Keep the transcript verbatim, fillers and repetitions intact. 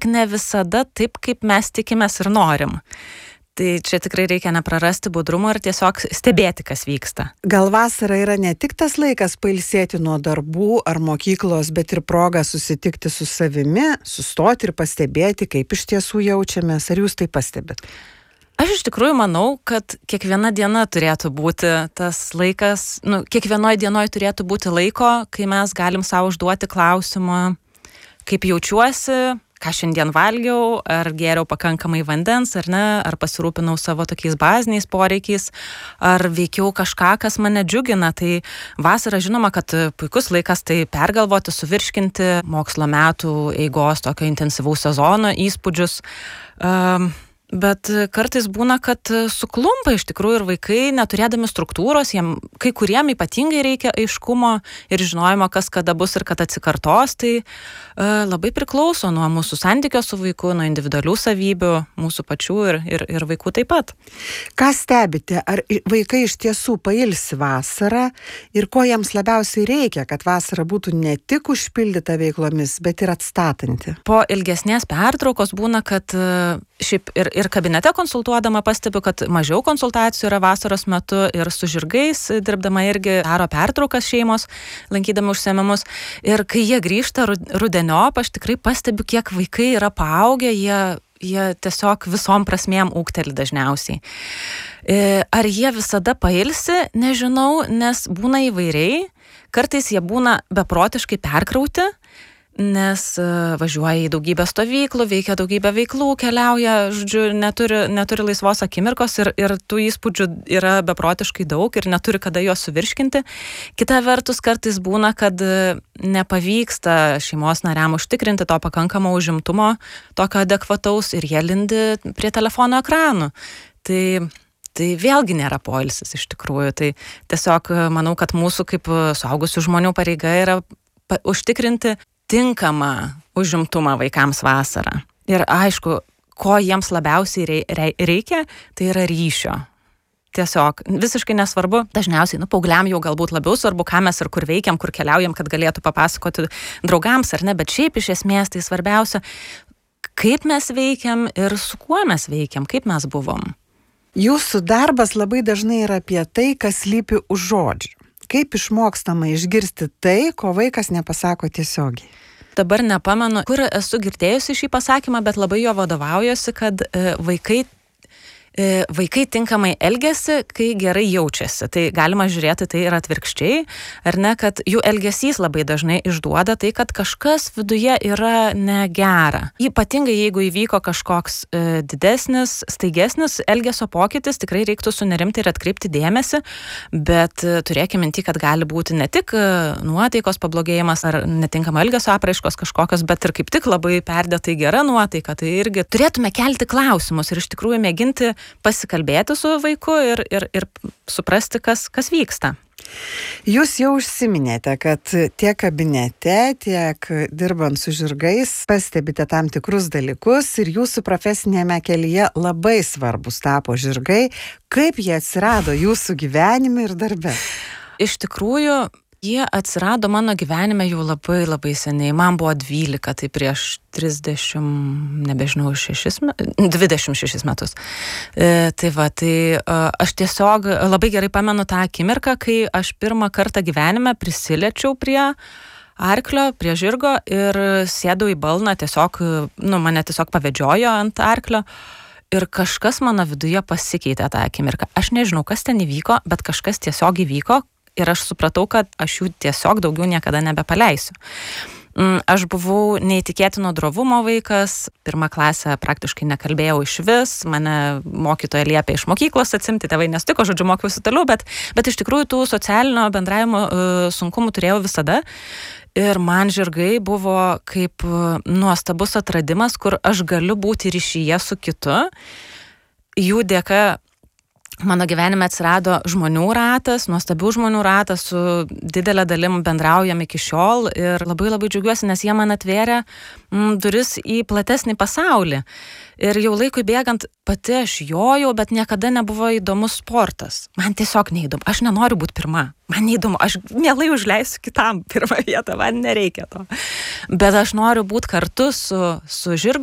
tik ne visada taip, kaip mes tikimės ir norim. Tai čia tikrai reikia neprarasti budrumo ir tiesiog stebėti, kas vyksta. Gal vasara yra ne tik tas laikas pailsėti nuo darbų ar mokyklos, bet ir proga susitikti su savimi, sustoti ir pastebėti, kaip iš tiesų jaučiamės. Ar jūs tai pastebit? Aš iš tikrųjų manau, kad kiekviena diena turėtų būti tas laikas, nu, kiekvienoj dienoj turėtų būti laiko, kai mes galim savo užduoti klausimą, kaip jaučiuosi, ką šiandien valgiau, ar gėriau pakankamai vandens, ar ne, ar pasirūpinau savo tokiais baziniais poreikiais, ar veikiau kažką, kas mane džiugina. Tai vasara žinoma, kad puikus laikas tai pergalvoti, suvirškinti mokslo metų eigos tokio intensyvaus sezono įspūdžius. Um, Bet kartais būna, kad suklumpa iš tikrųjų ir vaikai, neturėdami struktūros, jiem kai kuriem ypatingai reikia aiškumo ir žinojimo, kas kada bus ir kad atsikartos, tai e, labai priklauso nuo mūsų santykio su vaiku, nuo individualių savybių, mūsų pačių ir, ir, ir vaikų taip pat. Ką stebite, ar vaikai iš tiesų pailsi vasarą ir ko jiems labiausiai reikia, kad vasara būtų ne tik užpildyta veiklomis, bet ir atstatanti? Po ilgesnės pertraukos būna, kad šiaip ir, ir kabinete konsultuodama pastebiu, kad mažiau konsultacijų yra vasaros metu ir su žirgais dirbdama irgi daro pertraukas šeimos, lankydami užsiėmimus. Ir kai jie grįžta rudeniop, aš tikrai pastebiu, kiek vaikai yra paaugę, jie, jie tiesiog visom prasmėm ūgteli dažniausiai. Ar jie visada pailsi, nežinau, nes būna įvairiai. Kartais jie būna beprotiškai perkrauti, nes važiuoja į daugybę stovyklų, veikia daugybę veiklų, keliauja, žodžiu, neturi, neturi laisvos akimirkos ir, ir tų įspūdžių yra beprotiškai daug ir neturi kada juos suvirškinti. Kita vertus, kartais būna, kad nepavyksta šeimos nariam užtikrinti to pakankamo užimtumo, tokio adekvataus ir jie lindi prie telefono ekranų. Tai Tai vėlgi nėra poilsis iš tikrųjų. Tai tiesiog manau, kad mūsų kaip suaugusių žmonių pareiga yra pa- užtikrinti tinkamą užimtumą vaikams vasarą. Ir aišku, ko jiems labiausiai rei- rei- reikia, tai yra ryšio. Tiesiog visiškai nesvarbu, dažniausiai, nu, paaugliam jau galbūt labiau svarbu, ką mes ir kur veikiam, kur keliaujam, kad galėtų papasakoti draugams ar ne, bet šiaip iš esmės tai svarbiausia, kaip mes veikiam ir su kuo mes veikiam, kaip mes buvom. Jūsų darbas labai dažnai yra apie tai, kas slypi už žodžių. Kaip išmokstama išgirsti tai, ko vaikas nepasako tiesiogiai? Dabar nepamenu, kur esu girdėjusi šį pasakymą, bet labai jo vadovaujuosi, kad e, vaikai Vaikai tinkamai elgiasi, kai gerai jaučiasi. Tai galima žiūrėti tai ir atvirkščiai, ar ne, kad jų elgesys labai dažnai išduoda tai, kad kažkas viduje yra negera. Ypatingai jeigu įvyko kažkoks e, didesnis, staigesnis elgesio pokytis, tikrai reiktų sunerimti ir atkreipti dėmesį, bet e, turėkime minti, kad gali būti ne tik e, nuotaikos pablogėjimas ar netinkamo elgesio apraiškos kažkokios, bet ir kaip tik labai perdėtai gera nuotaika. Tai irgi turėtume kelti klausimus ir iš tikrųjų mėginti pasikalbėti su vaiku ir, ir, ir suprasti, kas, kas vyksta. Jūs jau užsiminėte, kad tiek kabinete, tiek dirbant su žirgais pastebite tam tikrus dalykus ir jūsų profesinėme kelyje labai svarbus tapo žirgai. Kaip jie atsirado jūsų gyvenime ir darbe? Iš tikrųjų, jie atsirado mano gyvenime jau labai labai seniai. Man buvo dvylika, tai prieš trisdešimt, nebežinau, šešis, dvidešimt šešis metus. E, tai va, tai e, aš tiesiog labai gerai pamenu tą akimirką, kai aš pirmą kartą gyvenime prisiliečiau prie arklio, prie žirgo ir sėdau į balną, tiesiog, nu, mane tiesiog pavedžiojo ant arklio. Ir kažkas mano viduje pasikeitė tą akimirką. Aš nežinau, kas ten įvyko, bet kažkas tiesiog įvyko. Ir aš supratau, kad aš jų tiesiog daugiau niekada nebepaleisiu. Aš buvau neįtikėtino drovumo vaikas, pirmą klasę praktiškai nekalbėjau iš vis, mane mokytoja liepė iš mokyklos atsimti, tėvai nesutiko, žodžiu, mokiausi toliau, bet, bet iš tikrųjų tų socialinio bendravimo uh, sunkumų turėjau visada. Ir man žirgai buvo kaip nuostabus atradimas, kur aš galiu būti ryšyje su kitu. Jų dėka mano gyvenime atsirado žmonių ratas, nuostabių žmonių ratas, su didelė dalim bendraujam iki šiol ir labai labai džiaugiuosi, nes jie man atvėrė mm, duris į platesnį pasaulį. Ir jau laikui bėgant pati aš jojau, bet niekada nebuvo įdomus sportas. Man tiesiog neįdomu. Aš nenoriu būti pirma. Man neįdomu. Aš mielai užleisiu kitam pirmą vietą, man nereikia to. Bet aš noriu būti kartu su, su žirgu.